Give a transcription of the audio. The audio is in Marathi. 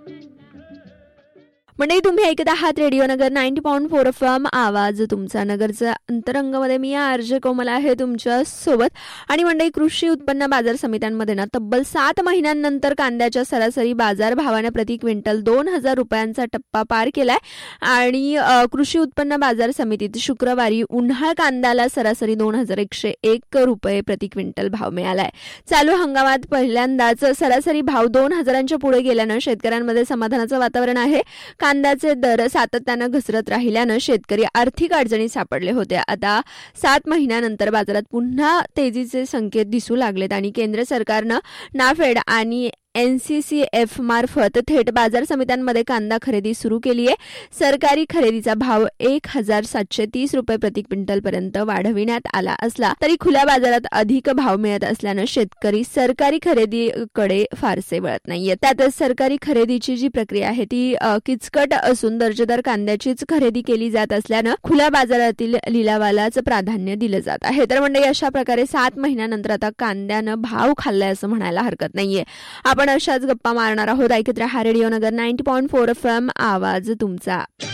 म्हणजे तुम्ही ऐकत आहात रेडिओ नगर 90.4 FM आवाज तुमचा नगरचा अंतरंगामध्ये मी आरजे कोमल आहे तुमच्या सोबत. आणि मंडळी, कृषी उत्पन्न बाजार समित्यांमध्ये ना तब्बल 7 महिन्यांनंतर कांद्याच्या सरासरी बाजार भावाने प्रति क्विंटल 2,000 रुपयांचा टप्पा पार केलाय. आणि कृषी उत्पन्न बाजार समितीत शुक्रवारी उन्हाळ कांद्याला सरासरी 2,101 रुपये प्रति क्विंटल भाव मिळालाय. चालू हंगामात पहिल्यांदाच सरासरी भाव 2,000च्या पुढे गेल्यानं शेतकऱ्यांमध्ये समाधानाचं वातावरण आहे. कांद्याचे दर सातत्यानं घसरत राहिल्यानं शेतकरी आर्थिक अडचणीत सापडले होते. आता 7 महिन्यानंतर बाजारात पुन्हा तेजीचे संकेत दिसू लागलेत आणि केंद्र सरकारनं नाफेड आणि NCCF मार्फत थेट बाजार समित्यांमध्ये कांदा खरेदी सुरू केली आहे. सरकारी खरेदीचा भाव 1,730 रुपये प्रति क्विंटल पर्यंत वाढविण्यात आला असला तरी खुल्या बाजारात अधिक भाव मिळत असल्यानं शेतकरी सरकारी खरेदीकडे फारसे वळत नाहीये. त्यातच सरकारी खरेदीची जी प्रक्रिया आहे ती किचकट असून दर्जेदार कांद्याचीच खरेदी केली जात असल्यानं खुल्या बाजारातील लिलावालाच प्राधान्य दिलं जात आहे. तर म्हणजे अशा प्रकारे 7 महिन्यानंतर आता कांद्यानं भाव खाल्लाय असं म्हणायला हरकत नाहीये. आपण अशाच गप्पा मारणार आहोत. ऐकत रहा रेडिओ नगर 90.4 FM आवाज तुमचा.